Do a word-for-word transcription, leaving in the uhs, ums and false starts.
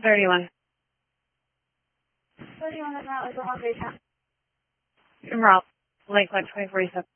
thirty-one. thirty-one is now Oklahoma Bay Town. Route, Lakewood, twenty forty-seven.